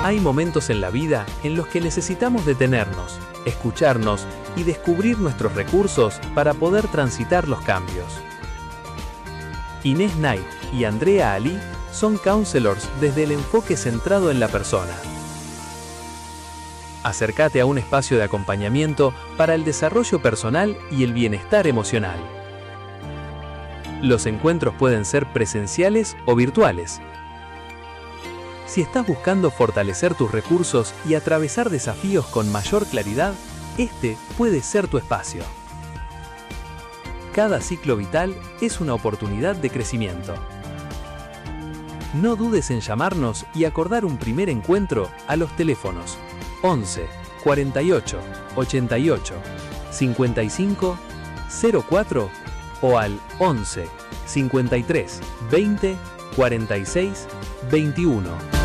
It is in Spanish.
Hay momentos en la vida en los que necesitamos detenernos, escucharnos y descubrir nuestros recursos para poder transitar los cambios. Inés Knight y Andrea Ali son counselors desde el enfoque centrado en la persona. Acércate a un espacio de acompañamiento para el desarrollo personal y el bienestar emocional. Los encuentros pueden ser presenciales o virtuales. Si estás buscando fortalecer tus recursos y atravesar desafíos con mayor claridad, este puede ser tu espacio. Cada ciclo vital es una oportunidad de crecimiento. No dudes en llamarnos y acordar un primer encuentro a los teléfonos 11 48 88 55 04 o al 11 53 20 46 21.